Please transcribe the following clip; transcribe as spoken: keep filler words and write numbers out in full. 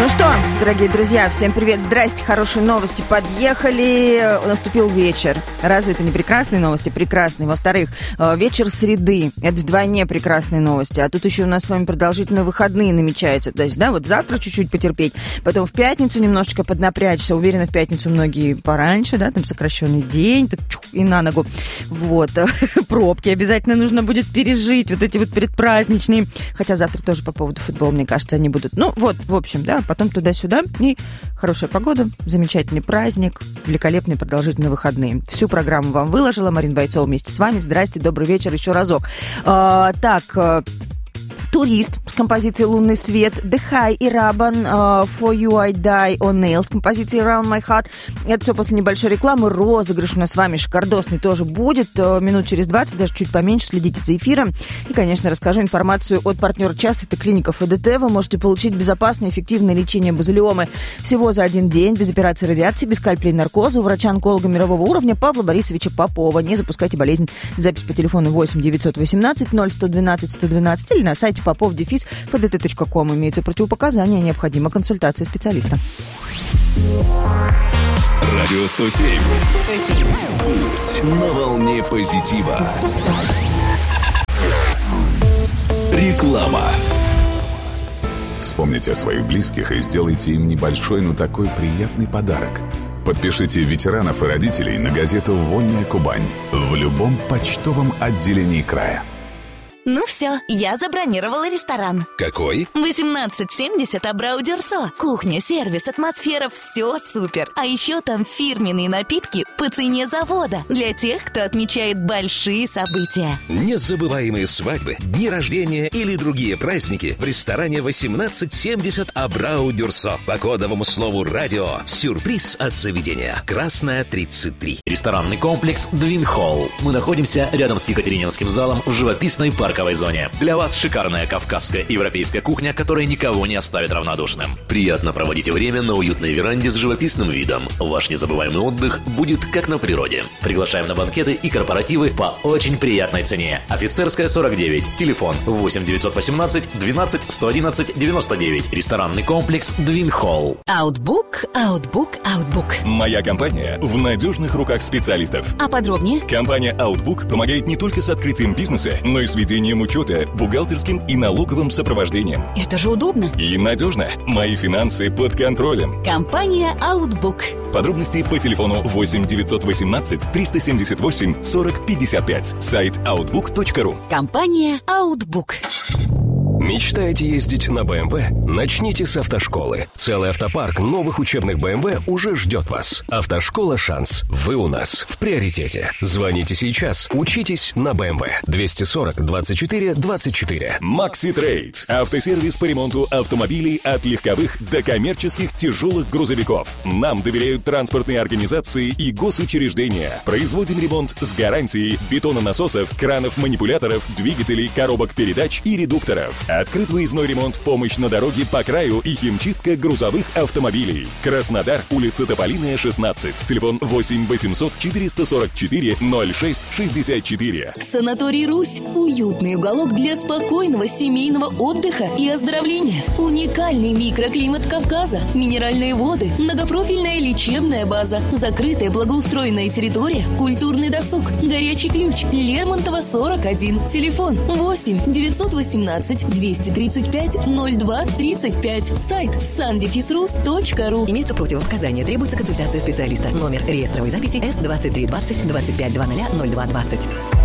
Ну что, дорогие друзья, всем привет, здрасте, хорошие новости подъехали, наступил вечер. Разве это не прекрасные новости? Прекрасные. Во-вторых, вечер среды, это вдвойне прекрасные новости, а тут еще у нас с вами продолжительные выходные намечаются, то есть, да, вот завтра чуть-чуть потерпеть, потом в пятницу немножечко поднапрячься, уверена, в пятницу многие пораньше, да, там сокращенный день, так чух, и на ногу, вот, пробки обязательно нужно будет пережить, вот эти вот предпраздничные, хотя завтра тоже по поводу футбола, мне кажется, они будут, ну, вот, в общем, да, потом туда-сюда, и хорошая погода, замечательный праздник, великолепные продолжительные выходные. Всю программу вам выложила Марина Бойцова вместе с вами. Здрасте, добрый вечер еще разок. А, так... Турист с композицией «Лунный свет», The High и Рабан uh, «For You I Die on Nail» с композицией «Around My Heart». Это все после небольшой рекламы. Розыгрыш у нас с вами шикардосный тоже будет. Uh, минут через двадцать, даже чуть поменьше. Следите за эфиром. И, конечно, расскажу информацию от партнера часа. Это клиника ФДТ. Вы можете получить безопасное, эффективное лечение базилиомы всего за один день, без операции радиации, без кальпля и наркоза. У врача-онколога мирового уровня Павла Борисовича Попова. Не запускайте болезнь. Запись по телефону восемь девятьсот восемнадцать ноль сто двенадцать сто двенадцать или на сайте попов дефис фдт точка ком. Имеются противопоказания, необходима консультация специалиста. Радио сто семь. Путь на волне позитива. Реклама. Вспомните о своих близких и сделайте им небольшой, но такой приятный подарок. Подпишите ветеранов и родителей на газету «Вольная Кубань» в любом почтовом отделении края. Ну все, я забронировала ресторан. Какой? восемнадцать семьдесят Абрау Дюрсо. Кухня, сервис, атмосфера, все супер. А еще там фирменные напитки по цене завода. Для тех, кто отмечает большие события. Незабываемые свадьбы, дни рождения или другие праздники в ресторане восемнадцать семьдесят Абрау Дюрсо. По кодовому слову «Радио». Сюрприз от заведения. Красная, тридцать три. Ресторанный комплекс «Двин Холл». Мы находимся рядом с Екатерининским залом в живописной парке зоне. Для вас шикарная кавказская и европейская кухня, которая никого не оставит равнодушным. Приятно проводите время на уютной веранде с живописным видом. Ваш незабываемый отдых будет как на природе. Приглашаем на банкеты и корпоративы по очень приятной цене. Офицерская, сорок девять. Телефон восемь девятьсот восемнадцать двенадцать сто одиннадцать девяносто девять. Ресторанный комплекс «Двин Холл». Outbook, Outbook, Outbook. Моя компания в надежных руках специалистов. А подробнее? Компания Outbook помогает не только с открытием бизнеса, но и с ведением учета, бухгалтерским и налоговым сопровождением. Это же удобно. И надежно. Мои финансы под контролем. Компания Outbook. Подробности по телефону восемь девятьсот восемнадцать триста семьдесят восемь сорок пятьдесят пять. Сайт outbook точка ру. Компания Outbook. Мечтаете ездить на бэ эм вэ? Начните с автошколы. Целый автопарк новых учебных бэ эм вэ уже ждет вас. Автошкола «Шанс». Вы у нас в приоритете. Звоните сейчас. Учитесь на бэ эм вэ. двести сорок двадцать четыре двадцать четыре. Макси Трейд. Автосервис по ремонту автомобилей от легковых до коммерческих тяжелых грузовиков. Нам доверяют транспортные организации и госучреждения. Производим ремонт с гарантией бетононасосов, кранов-манипуляторов, двигателей, коробок передач и редукторов. Открыт выездной ремонт, помощь на дороге по краю и химчистка грузовых автомобилей. Краснодар, улица Тополиная, шестнадцать. Телефон восемь восемьсот четыреста сорок четыре ноль шесть шестьдесят четыре. Санаторий «Русь» – уютный уголок для спокойного семейного отдыха и оздоровления. Уникальный микроклимат Кавказа, минеральные воды, многопрофильная лечебная база, закрытая благоустроенная территория, культурный досуг, горячий ключ, Лермонтова, сорок один. Телефон восемь девятьсот восемнадцать двести тридцать пять ноль два тридцать пять. Сайт сан дефис рус точка ру. Имеются противопоказания. Требуется консультация специалиста. Номер реестровой записи эс двадцать три двадцать двадцать пять двадцать ноль два двадцать.